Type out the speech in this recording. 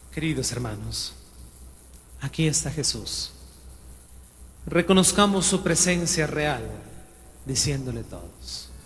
Queridos hermanos, aquí está Jesús. Reconozcamos su presencia real, diciéndole todos: